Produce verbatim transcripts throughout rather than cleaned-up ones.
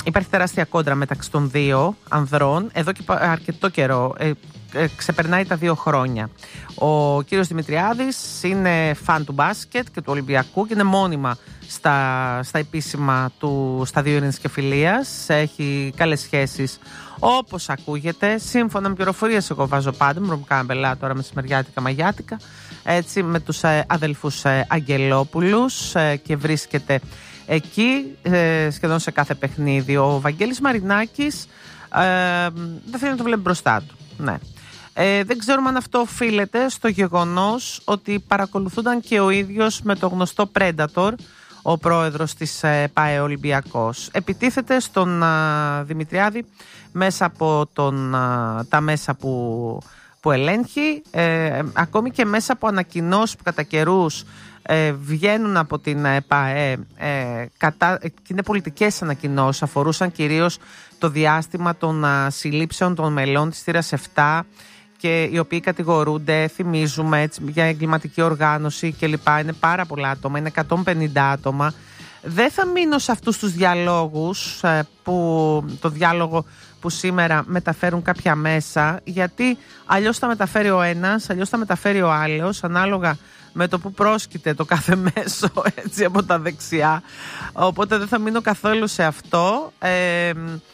υπάρχει τεράστια κόντρα μεταξύ των δύο ανδρών εδώ και αρκετό καιρό. Ε, ε, ξεπερνάει τα δύο χρόνια. Ο κύριος Δημητριάδης είναι φαν του μπάσκετ και του Ολυμπιακού και είναι μόνιμα στα, στα επίσημα του Σταδίου Ειρήνης και Φιλίας. Έχει καλές σχέσεις όπως ακούγεται. Σύμφωνα με πληροφορίες, εγώ βάζω πάντα, μου κάνα μπελά τώρα μεσημεριάτικα μαγιάτικα, έτσι, με τους ε, αδελφούς ε, Αγγελόπουλους ε, και βρίσκεται εκεί ε, σχεδόν σε κάθε παιχνίδι. Ο Βαγγέλης Μαρινάκης ε, δεν θέλει να το βλέπει μπροστά του. Ναι. Ε, δεν ξέρουμε αν αυτό οφείλεται στο γεγονός ότι παρακολουθούνταν και ο ίδιος με το γνωστό Predator, ο πρόεδρος της ε, ΠΑΕ Ολυμπιακός. Επιτίθεται στον α, Δημητριάδη μέσα από τον, α, τα μέσα που, που ελέγχει, ε, ακόμη και μέσα από ανακοινώσεις που κατά καιρούς ε, βγαίνουν από την ε, ΠΑΕ, ε, κατά, και είναι πολιτικές ανακοινώσεις, αφορούσαν κυρίως το διάστημα των α, συλλήψεων των μελών της θύρας επτά, και οι οποίοι κατηγορούνται, θυμίζουμε, έτσι, για εγκληματική οργάνωση κλπ. Είναι πάρα πολλά άτομα, είναι εκατόν πενήντα άτομα. Δεν θα μείνω σε αυτούς τους διαλόγους, που, το διάλογο που σήμερα μεταφέρουν κάποια μέσα, γιατί αλλιώς θα μεταφέρει ο ένας, αλλιώς θα μεταφέρει ο άλλος, ανάλογα με το που πρόσκειται το κάθε μέσο, έτσι, από τα δεξιά. Οπότε δεν θα μείνω καθόλου σε αυτό. Ε,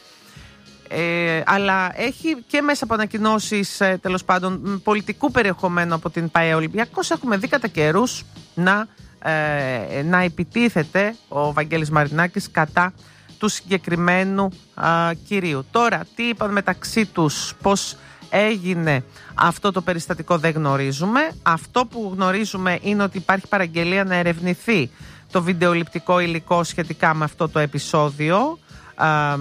Ε, αλλά έχει και μέσα από ανακοινώσεις ε, τέλος πάντων πολιτικού περιεχομένου από την ΠΑΕ Ολυμπιακός. Έχουμε δει κατά καιρούς να, ε, να επιτίθεται ο Βαγγέλης Μαρινάκης κατά του συγκεκριμένου α, κυρίου. Τώρα, τι είπαν μεταξύ τους, πώς έγινε αυτό το περιστατικό, δεν γνωρίζουμε. Αυτό που γνωρίζουμε είναι ότι υπάρχει παραγγελία να ερευνηθεί το βιντεοληπτικό υλικό σχετικά με αυτό το επεισόδιο, α,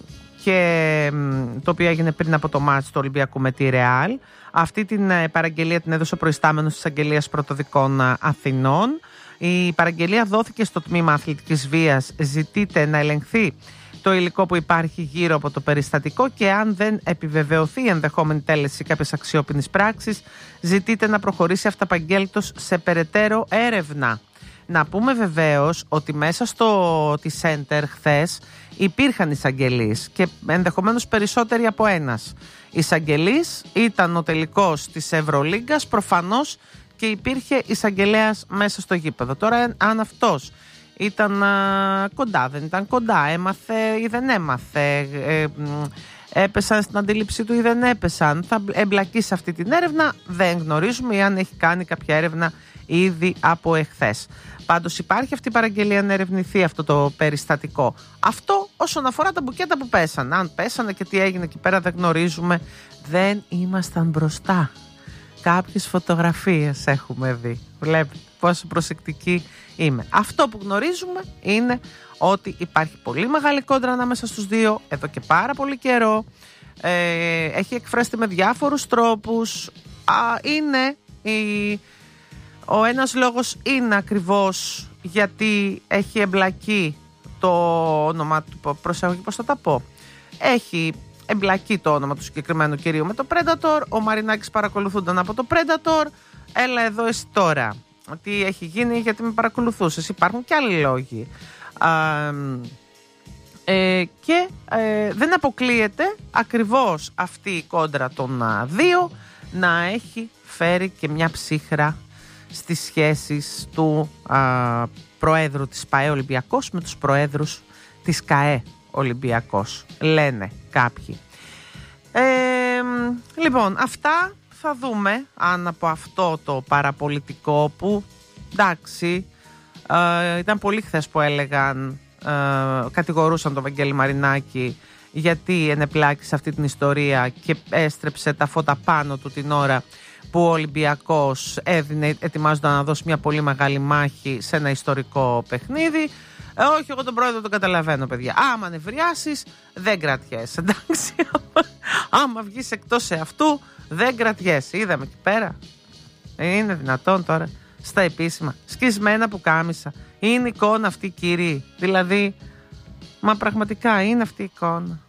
και το οποίο έγινε πριν από το μάτς του Ολυμπιακού με τη Ρεάλ. Αυτή την παραγγελία την έδωσε ο προϊστάμενος της Αγγελίας Πρωτοδικών Αθηνών. Η παραγγελία δόθηκε στο τμήμα αθλητικής βίας. Ζητείται να ελεγχθεί το υλικό που υπάρχει γύρω από το περιστατικό και αν δεν επιβεβαιωθεί η ενδεχόμενη τέλεση κάποιες αξιόπινης πράξης, ζητείται να προχωρήσει αυταπαγγέλτος σε περαιτέρω έρευνα. Να πούμε βεβαίως ότι μέσα στο τη Center χθες υπήρχαν εισαγγελείς και ενδεχομένως περισσότεροι από ένας. Εισαγγελής ήταν ο τελικός της Ευρωλίγκας, προφανώς και υπήρχε εισαγγελέας μέσα στο γήπεδο. Τώρα αν αυτός ήταν α, κοντά, δεν ήταν κοντά, έμαθε ή δεν έμαθε, ε, έπεσαν στην αντίληψή του ή δεν έπεσαν, θα εμπλακεί σε αυτή την έρευνα, δεν γνωρίζουμε, ή αν έχει κάνει κάποια έρευνα ήδη από εχθές. Πάντως υπάρχει αυτή η παραγγελία να ερευνηθεί αυτό το περιστατικό. Αυτό όσον αφορά τα μπουκέτα που πέσαν. Αν πέσανε και τι έγινε εκεί πέρα δεν γνωρίζουμε. Δεν ήμασταν μπροστά. Κάποιες φωτογραφίες έχουμε δει. Βλέπετε πόσο προσεκτική είμαι. Αυτό που γνωρίζουμε είναι ότι υπάρχει πολύ μεγάλη κόντρα ανάμεσα στους δύο εδώ και πάρα πολύ καιρό. Ε, έχει εκφραστεί με διάφορους τρόπους. Α, είναι η... Ο ένας λόγος είναι ακριβώς γιατί έχει εμπλακεί το όνομα του, προσέχω πώς θα τα πω, έχει εμπλακεί το όνομα του συγκεκριμένου κυρίου με το Predator, ο Μαρινάκης παρακολουθούνταν από το Predator, έλα εδώ εσύ τώρα, τι έχει γίνει, γιατί με παρακολουθούσες, υπάρχουν και άλλοι λόγοι. Α, ε, και ε, δεν αποκλείεται ακριβώς αυτή η κόντρα των α, δύο να έχει φέρει και μια ψύχρα στις σχέσεις του α, Προέδρου της ΠΑΕ Ολυμπιακός με τους Προέδρους της ΚΑΕ Ολυμπιακός, λένε κάποιοι. Ε, λοιπόν, αυτά θα δούμε αν από αυτό το παραπολιτικό που, εντάξει, ε, ήταν πολύ χθες που έλεγαν, ε, κατηγορούσαν τον Βαγγέλη Μαρινάκη γιατί ενεπλάκη σε αυτή την ιστορία και έστρεψε τα φώτα πάνω του την ώρα που ο Ολυμπιακός έδινε, ετοιμάζονταν να δώσει μια πολύ μεγάλη μάχη σε ένα ιστορικό παιχνίδι. Ε, όχι, εγώ τον πρόεδρο τον καταλαβαίνω, παιδιά. Άμα νευριάσεις, δεν κρατιέσαι. Εντάξει. Άμα βγεις εκτός εαυτού, δεν κρατιέσαι. Είδαμε εκεί πέρα. Είναι δυνατόν τώρα στα επίσημα. Σκισμένα που κάμισα. Είναι εικόνα αυτή, κύριοι. Δηλαδή, μα πραγματικά είναι αυτή η εικόνα.